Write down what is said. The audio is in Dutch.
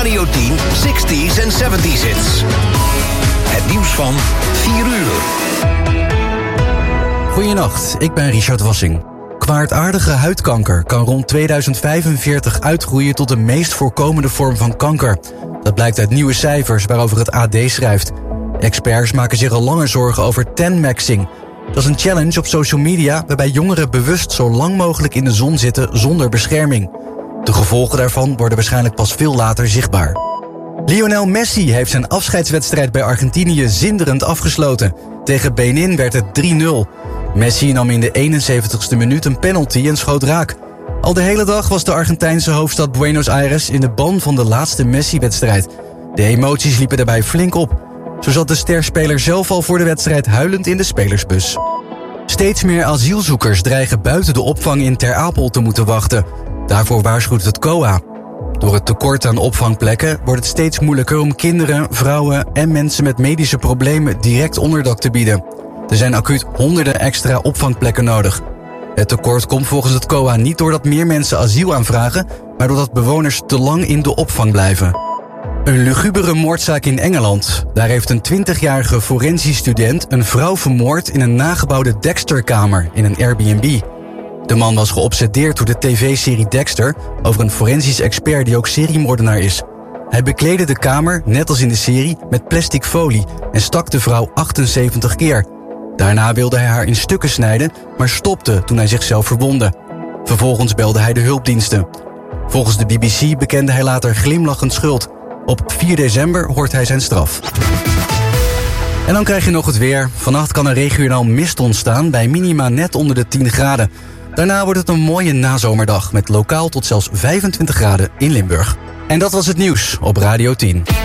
Radio 10 60s en 70s hits. Het nieuws van 4 uur. Goedenacht, ik ben Richard Wassing. Kwaadaardige huidkanker kan rond 2045 uitgroeien tot de meest voorkomende vorm van kanker. Dat blijkt uit nieuwe cijfers waarover het AD schrijft. Experts maken zich al langer zorgen over tan-maxing. Dat is een challenge op social media waarbij jongeren bewust zo lang mogelijk in de zon zitten zonder bescherming. De gevolgen daarvan worden waarschijnlijk pas veel later zichtbaar. Lionel Messi heeft zijn afscheidswedstrijd bij Argentinië zinderend afgesloten. Tegen Benin werd het 3-0. Messi nam in de 71ste minuut een penalty en schoot raak. Al de hele dag was de Argentijnse hoofdstad Buenos Aires in de ban van de laatste Messi-wedstrijd. De emoties liepen daarbij flink op. Zo zat de sterspeler zelf al voor de wedstrijd huilend in de spelersbus. Steeds meer asielzoekers dreigen buiten de opvang in Ter Apel te moeten wachten. Daarvoor waarschuwt het COA. Door het tekort aan opvangplekken wordt het steeds moeilijker om kinderen, vrouwen en mensen met medische problemen direct onderdak te bieden. Er zijn acuut honderden extra opvangplekken nodig. Het tekort komt volgens het COA niet doordat meer mensen asiel aanvragen, maar doordat bewoners te lang in de opvang blijven. Een lugubere moordzaak in Engeland. Daar heeft een 20-jarige forensisch student een vrouw vermoord in een nagebouwde Dexter-kamer in een Airbnb. De man was geobsedeerd door de tv-serie Dexter over een forensisch expert die ook seriemoordenaar is. Hij bekleedde de kamer, net als in de serie, met plastic folie en stak de vrouw 78 keer. Daarna wilde hij haar in stukken snijden, maar stopte toen hij zichzelf verwondde. Vervolgens belde hij de hulpdiensten. Volgens de BBC bekende hij later glimlachend schuld. Op 4 december hoort hij zijn straf. En dan krijg je nog het weer. Vannacht kan er regionaal mist ontstaan bij minima net onder de 10 graden. Daarna wordt het een mooie nazomerdag met lokaal tot zelfs 25 graden in Limburg. En dat was het nieuws op Radio 10.